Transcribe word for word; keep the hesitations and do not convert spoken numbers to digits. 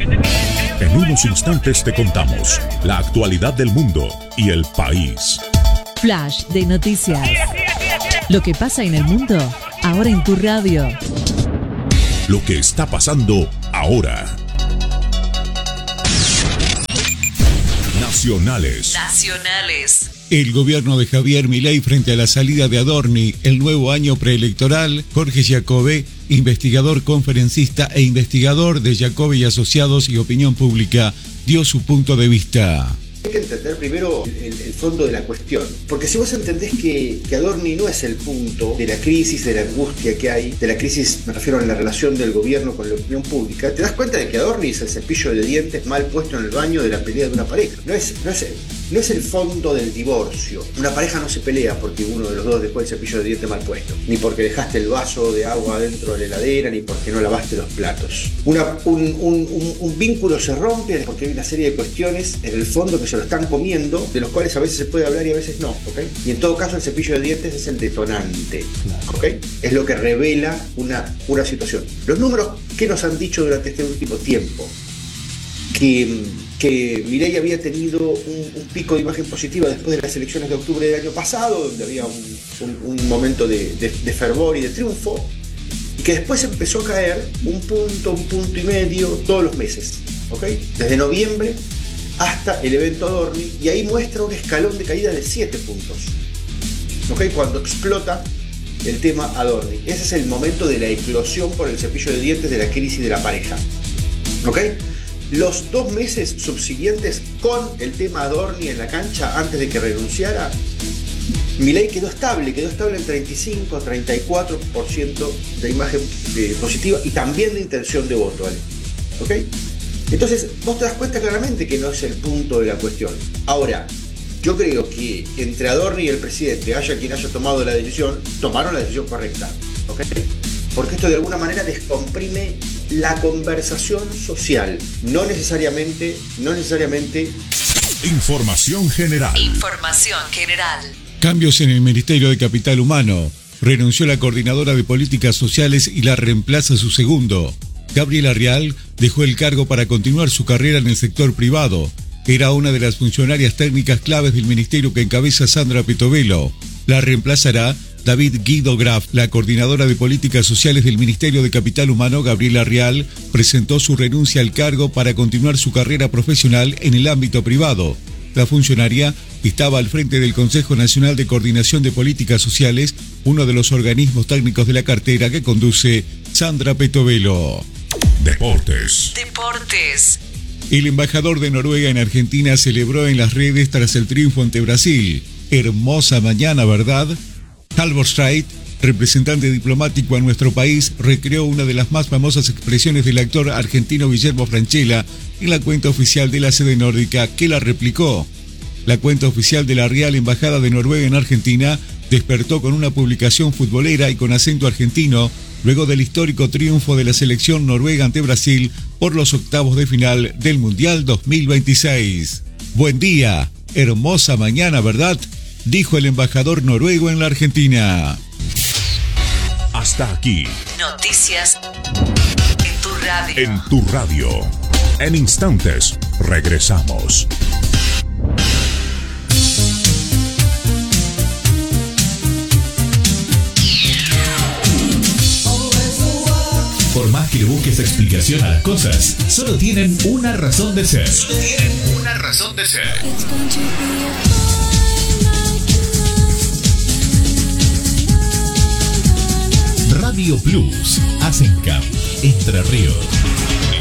En unos instantes te contamos la actualidad del mundo y el país. Flash de noticias. Lo que pasa en el mundo, ahora en tu radio. Lo que está pasando ahora. Nacionales. Nacionales. El gobierno de Javier Milei frente a la salida de Adorni, el nuevo año preelectoral. Jorge Giacobbe, investigador, conferencista e investigador de Giacobbe y Asociados y Opinión Pública, dio su punto de vista. Hay que entender primero el, el fondo de la cuestión, porque si vos entendés que, que Adorni no es el punto de la crisis, de la angustia que hay, de la crisis, me refiero a la relación del gobierno con la opinión pública, te das cuenta de que Adorni es el cepillo de dientes mal puesto en el baño de la pelea de una pareja. No es, no es, no es el fondo del divorcio. Una pareja no se pelea porque uno de los dos dejó el cepillo de dientes mal puesto, ni porque dejaste el vaso de agua dentro de la heladera, ni porque no lavaste los platos. Una, un, un, un, un vínculo se rompe porque hay una serie de cuestiones en el fondo que se lo están comiendo, de los cuales a veces se puede hablar y a veces no, ¿ok? Y en todo caso el cepillo de dientes es el detonante, ¿ok? Es lo que revela una, una situación. Los números que nos han dicho durante este último tiempo, que, que Milei había tenido un, un pico de imagen positiva después de las elecciones de octubre del año pasado, donde había un, un, un momento de, de, de fervor y de triunfo, y que después empezó a caer un punto, un punto y medio todos los meses, ¿ok? Desde noviembre hasta el evento Adorni, y ahí muestra un escalón de caída de siete puntos, ¿ok? Cuando explota el tema Adorni. Ese es el momento de la eclosión por el cepillo de dientes de la crisis de la pareja, ¿ok? Los dos meses subsiguientes con el tema Adorni en la cancha, antes de que renunciara, Milei quedó estable, quedó estable en treinta y cinco a treinta y cuatro por ciento de imagen eh, positiva y también de intención de voto, ¿vale? ¿Ok? Entonces, vos te das cuenta claramente que no es el punto de la cuestión. Ahora, yo creo que entre Adorni y el presidente, haya quien haya tomado la decisión, tomaron la decisión correcta, ¿ok? Porque esto de alguna manera descomprime la conversación social, no necesariamente, no necesariamente... Información general. Información general. Cambios en el Ministerio de Capital Humano. Renunció la coordinadora de políticas sociales y la reemplaza su segundo. Gabriela Real dejó el cargo para continuar su carrera en el sector privado. Era una de las funcionarias técnicas claves del ministerio que encabeza Sandra Petovelo. La reemplazará David Guido Graf. La coordinadora de políticas sociales del Ministerio de Capital Humano, Gabriela Real, presentó su renuncia al cargo para continuar su carrera profesional en el ámbito privado. La funcionaria estaba al frente del Consejo Nacional de Coordinación de Políticas Sociales, uno de los organismos técnicos de la cartera que conduce Sandra Petovelo. Deportes. Deportes. El embajador de Noruega en Argentina celebró en las redes tras el triunfo ante Brasil. Hermosa mañana, ¿verdad? Halvor Strait, representante diplomático a nuestro país, recreó una de las más famosas expresiones del actor argentino Guillermo Francella en la cuenta oficial de la sede nórdica, que la replicó. La cuenta oficial de la Real Embajada de Noruega en Argentina despertó con una publicación futbolera y con acento argentino, luego del histórico triunfo de la selección noruega ante Brasil por los octavos de final del Mundial dos mil veintiséis. Buen día, hermosa mañana, ¿verdad?, dijo el embajador noruego en la Argentina. Hasta aquí. Noticias en tu radio. En tu radio. En instantes, regresamos. Por más que le busques explicación a las cosas, solo tienen una razón de ser. Solo tienen una razón de ser. Radio Plus, Asencamp, Entre Ríos.